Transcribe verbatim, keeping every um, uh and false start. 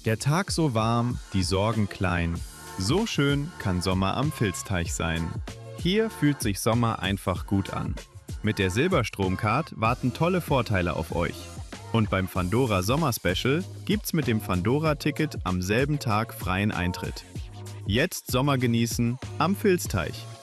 Der Tag so warm, die Sorgen klein. So schön kann Sommer am Vilsteich sein. Hier fühlt sich Sommer einfach gut an. Mit der Silberstromcard warten tolle Vorteile auf euch. Und beim Fandora Sommer-Special gibt's mit dem Fandora-Ticket am selben Tag freien Eintritt. Jetzt Sommer genießen am Vilsteich.